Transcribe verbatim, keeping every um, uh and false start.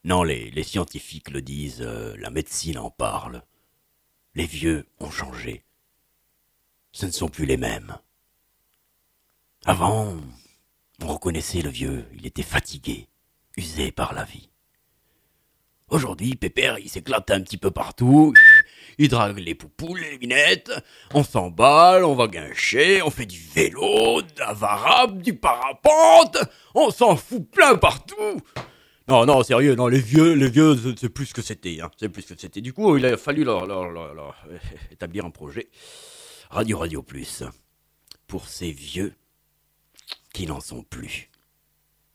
Non, les, les scientifiques le disent, euh, la médecine en parle. Les vieux ont changé. Ce ne sont plus les mêmes. Avant, on reconnaissait le vieux, il était fatigué, usé par la vie. Aujourd'hui, Pépère, il s'éclate un petit peu partout, il drague les poupoules, les minettes, on s'emballe, on va guincher, on fait du vélo, de la varap, du parapente, on s'en fout plein partout. Non, non, sérieux, non, les vieux, les vieux, c'est plus ce que c'était, hein, c'est plus ce que c'était. Du coup, il a fallu leur, leur, leur, leur établir un projet, Radio Radio Plus, pour ces vieux qui n'en sont plus.